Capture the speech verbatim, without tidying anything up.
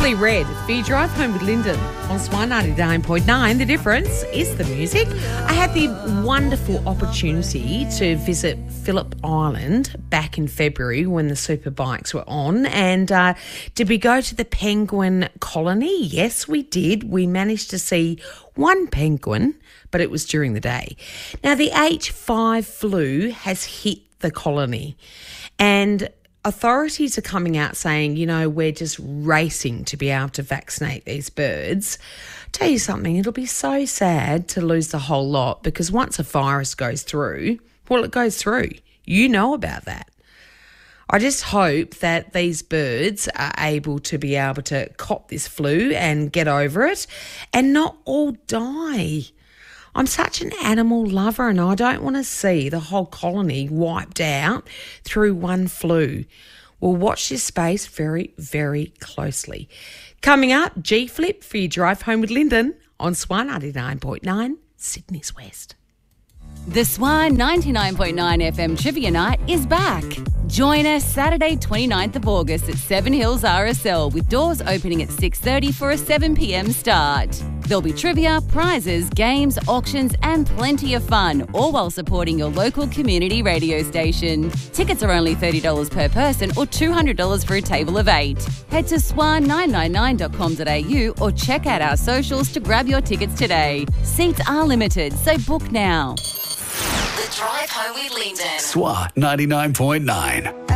Simply Red for your drive home with Lyndon on Swan ninety-nine point nine. The difference is the music. I had the wonderful opportunity to visit Phillip Island back in February when the Superbikes were on, and uh, did we go to the penguin colony? Yes, we did. We managed to see one penguin, but it was during the day. Now, the H five flu has hit the colony, and authorities are coming out saying, you know, we're just racing to be able to vaccinate these birds. Tell you something, it'll be so sad to lose the whole lot, because once a virus goes through, well, it goes through. You know about that. I just hope that these birds are able to be able to cop this flu and get over it and not all die. I'm such an animal lover, and I don't want to see the whole colony wiped out through one flu. We'll watch this space very, very closely. Coming up, G-Flip for your drive home with Lyndon on Swan ninety-nine point nine, Sydney's West. The Swan ninety-nine point nine F M Trivia Night is back. Join us Saturday twenty-ninth of August at Seven Hills R S L, with doors opening at six thirty for a seven p m start. There'll be trivia, prizes, games, auctions and plenty of fun, all while supporting your local community radio station. Tickets are only thirty dollars per person or two hundred dollars for a table of eight. Head to swan nine nine nine dot com dot a u or check out our socials to grab your tickets today. Seats are limited, so book now. The Drive Home with Lyndon. Swan ninety-nine point nine.